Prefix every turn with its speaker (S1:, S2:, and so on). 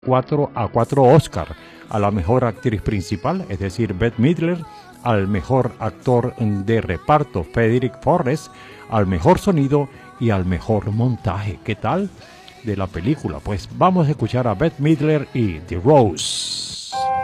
S1: 4 Oscar, a la mejor actriz principal, es decir, Bette Midler, al mejor actor de reparto, Frederick Forrest, al mejor sonido y al mejor montaje. ¿Qué tal de la película? Pues vamos a escuchar a Bette Midler y The Rose.